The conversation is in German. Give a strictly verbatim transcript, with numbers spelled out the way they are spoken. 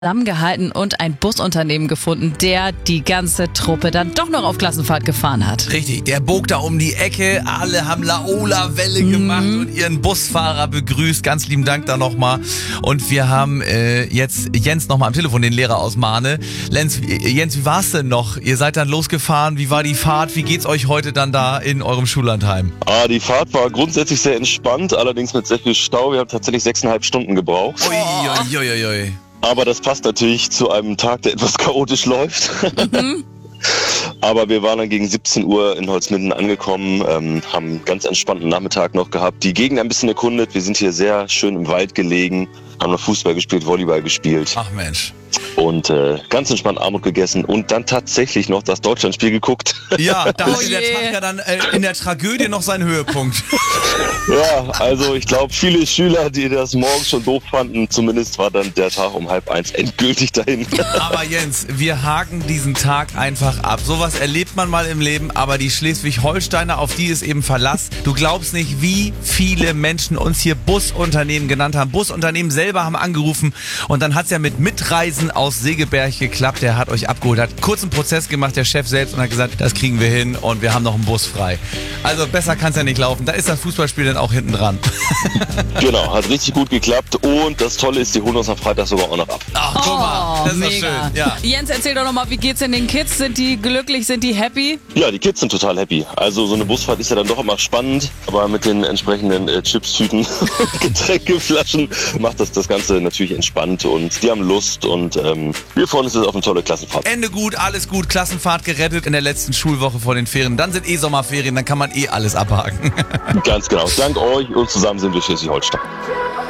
zusammengehalten und ein Busunternehmen gefunden, der die ganze Truppe dann doch noch auf Klassenfahrt gefahren hat. Richtig, der bog da um die Ecke, alle haben Laola-Welle gemacht Mhm. und ihren Busfahrer begrüßt. Ganz lieben Dank da nochmal. Und wir haben äh, jetzt Jens nochmal am Telefon, den Lehrer aus Mahne. Lenz, äh, Jens, wie war's denn noch? Ihr seid dann losgefahren, wie war die Fahrt? Wie geht's euch heute dann da in eurem Schullandheim? Ah, die Fahrt war grundsätzlich sehr entspannt, allerdings mit sehr viel Stau. Wir haben tatsächlich sechseinhalb Stunden gebraucht. Ui, ui, ui, ui. Aber das passt natürlich zu einem Tag, der etwas chaotisch läuft. Mhm. Aber wir waren dann gegen siebzehn Uhr in Holzminden angekommen, ähm, haben einen ganz entspannten Nachmittag noch gehabt, die Gegend ein bisschen erkundet. Wir sind hier sehr schön im Wald gelegen, haben noch Fußball gespielt, Volleyball gespielt Ach Mensch. und äh, ganz entspannt Armut gegessen und dann tatsächlich noch das Deutschlandspiel geguckt. Ja, da Oh hatte der je. Tag ja dann äh, in der Tragödie noch seinen Höhepunkt. Ja, also ich glaube, viele Schüler, die das morgens schon doof fanden, zumindest war dann der Tag um halb eins endgültig dahin. Aber Jens, wir haken diesen Tag einfach ab. Sowas erlebt man mal im Leben, aber die Schleswig-Holsteiner, auf die ist eben Verlass. Du glaubst nicht, wie viele Menschen uns hier Busunternehmen genannt haben. Busunternehmen selber haben angerufen und dann hat es ja mit Mitreisen aus Segeberg geklappt. Der hat euch abgeholt, hat kurz einen Prozess gemacht, der Chef selbst, und hat gesagt, das kriegen wir hin und wir haben noch einen Bus frei. Also besser kann es ja nicht laufen. Da ist das Fußballspiel dann auch hinten dran. Genau, hat richtig gut geklappt und das Tolle ist, die holen uns am Freitag sogar auch noch ab. Ach, guck mal, das ist doch mega. schön. Ja. Jens, erzähl doch nochmal, wie geht's denn den Kids? Sind die glücklich? Sind die happy? Ja, die Kids sind total happy. Also so eine Busfahrt ist ja dann doch immer spannend, aber mit den entsprechenden äh, Chipstüten und Getränkeflaschen macht das das Ganze natürlich entspannt und die haben Lust und ähm, wir freuen uns jetzt auf eine tolle Klassenfahrt. Ende gut, alles gut, Klassenfahrt gerettet in der letzten Schulwoche vor den Ferien. Dann sind eh Sommerferien, dann kann man eh alles abhaken. Ganz genau. Dank euch und zusammen sind wir Schleswig-Holstein.